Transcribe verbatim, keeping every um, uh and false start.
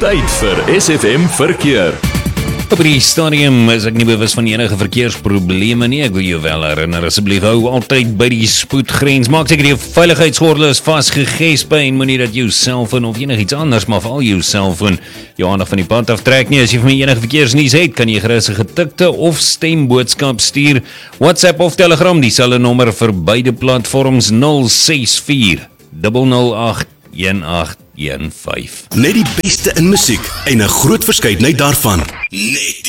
Tyd vir S F M Verkeer. Op die stadium is ek nie bewus van enige verkeersprobleme nie. Ek wil jou wel herinner, asseblief hou altyd by die spoedgrens. Maak seker die veiligheidsgordel is vasgegesp en moenie dat jou selfoon of enigiets anders, maar veral jou selfoon jou aandag van die pad aftrek nie. As jy van my enige verkeersnuus het, kan jy gerus 'n getikte of stemboodskap stuur. WhatsApp of Telegram, dieselfde nommer vir beide platforms nul ses vier nul nul agt een agt een vyf. Net die beste in musiek en 'n groot verskeidenheid daarvan. Net